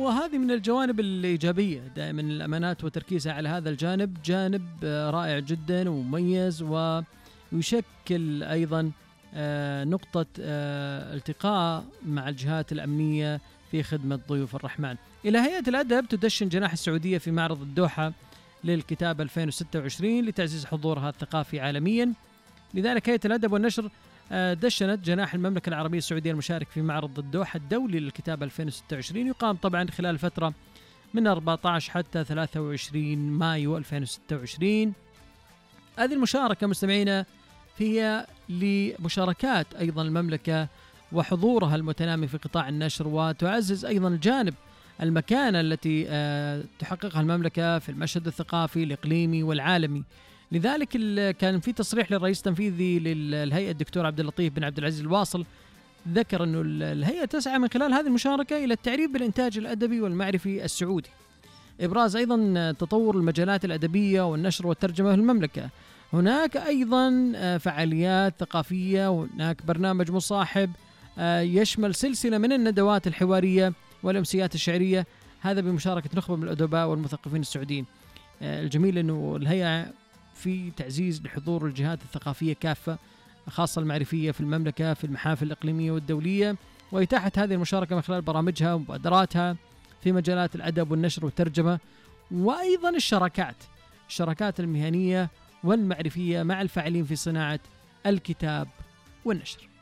وهذه من الجوانب الإيجابية دائما الأمانات، وتركيزها على هذا الجانب جانب رائع جدا ومميز، ويشكل أيضا نقطة التقاء مع الجهات الأمنية في خدمة ضيوف الرحمن. إلى هيئة الأدب تدشن جناح السعودية في معرض الدوحة للكتاب 2026 لتعزيز حضورها الثقافي عالميا. لذلك هيئة الأدب والنشر دشنت جناح المملكة العربية السعودية المشارك في معرض الدوحة الدولي للكتاب 2026، يقام طبعا خلال الفترة من 14 حتى 23 مايو 2026. هذه المشاركة مستمعينا هي لمشاركات أيضا المملكة وحضورها المتنامي في قطاع النشر، وتعزز أيضا الجانب المكانة التي تحققها المملكة في المشهد الثقافي الإقليمي والعالمي. لذلك كان في تصريح للرئيس التنفيذي للهيئة الدكتور عبد اللطيف بن عبد العزيز الواصل، ذكر أنه الهيئة تسعى من خلال هذه المشاركة إلى التعريف بالإنتاج الأدبي والمعرفي السعودي، إبراز أيضا تطور المجالات الأدبية والنشر والترجمة في المملكة. هناك أيضا فعاليات ثقافية، وهناك برنامج مصاحب يشمل سلسلة من الندوات الحوارية والأمسيات الشعرية، هذا بمشاركة نخبة من الأدباء والمثقفين السعوديين. الجميل أنه الهيئة في تعزيز لحضور الجهات الثقافية كافة، خاصة المعرفية في المملكة في المحافل الإقليمية والدولية، وإتاحة هذه المشاركة من خلال برامجها ومبادراتها في مجالات الأدب والنشر والترجمة، وأيضا الشراكات المهنية والمعرفية مع الفاعلين في صناعة الكتاب والنشر.